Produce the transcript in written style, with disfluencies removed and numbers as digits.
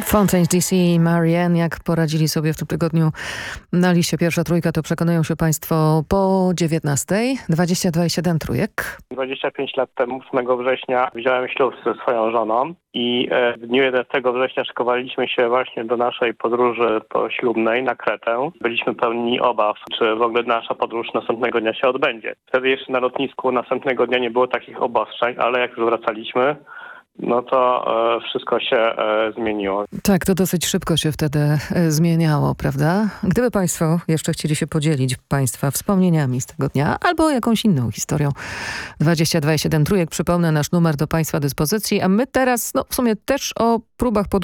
Fountains DC i Marianne, jak poradzili sobie w tym tygodniu na liście Pierwsza Trójka, to przekonają się Państwo po 19:00. 22,7 trójek. 25 lat temu, 8 września, wziąłem ślub ze swoją żoną i w dniu 11 września szykowaliśmy się właśnie do naszej podróży poślubnej na Kretę. Byliśmy pełni obaw, czy w ogóle nasza podróż następnego dnia się odbędzie. Wtedy jeszcze na lotnisku następnego dnia nie było takich obostrzeń, ale jak już wracaliśmy, no to wszystko się zmieniło. Tak, to dosyć szybko się wtedy zmieniało, prawda? Gdyby Państwo jeszcze chcieli się podzielić Państwa wspomnieniami z tego dnia albo jakąś inną historią, 22,7 trójek, przypomnę nasz numer do Państwa dyspozycji, a my teraz w sumie też o próbach podróży